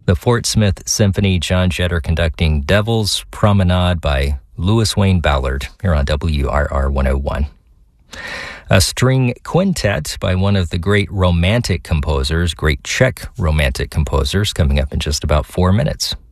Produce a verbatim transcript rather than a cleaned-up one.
The Fort Smith Symphony, John Jetter conducting Devil's Promenade by Louis Wayne Ballard here on W R R one oh one. A string quintet by one of the great romantic composers, great Czech romantic composers, coming up in just about four minutes.